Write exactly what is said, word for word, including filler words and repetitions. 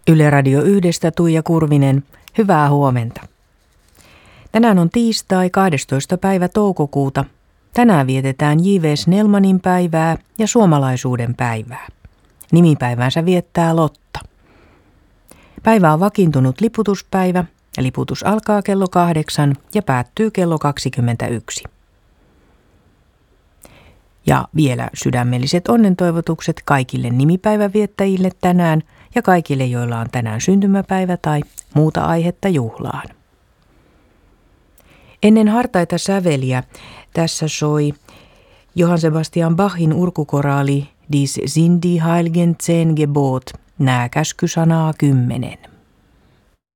Yle Radio yhdestä Tuija Kurvinen, hyvää huomenta. Tänään on tiistai kahdestoista päivä toukokuuta. Tänään vietetään J V Snellmanin päivää ja suomalaisuuden päivää. Nimipäivänsä viettää Lotta. Päivä on vakiintunut liputuspäivä. Liputus alkaa kello kahdeksan ja päättyy kello kaksikymmentäyksi. Ja vielä sydämelliset onnentoivotukset kaikille nimipäiväviettäjille tänään ja kaikille, joilla on tänään syntymäpäivä tai muuta aihetta juhlaan. Ennen hartaita säveliä tässä soi Johann Sebastian Bachin urkukoraali Dies sind die heiligen zehn Gebot, nää käskysanaa kymmenen.